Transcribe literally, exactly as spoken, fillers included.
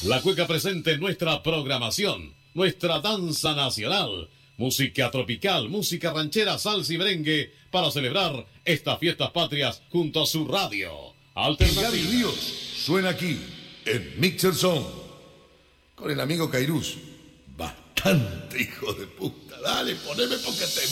La cueca presente en nuestra programación, nuestra danza nacional, música tropical, música ranchera, salsa y merengue para celebrar estas fiestas patrias junto a su radio. Alternativa. Gaby Ríos suena aquí en Mixer Zone con el amigo Cairuz. Bastante hijo de puta. Dale, poneme porque te